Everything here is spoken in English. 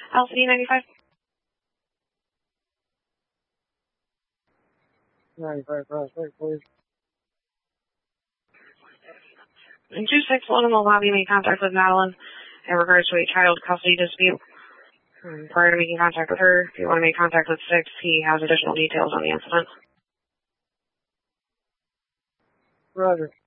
LCD 95. 95 prospect, please. And 261 in the lobby made contact with Madeline in regards to a child custody dispute. Prior to making contact with her, if you want to make contact with 6, he has additional details on the incident. Roger.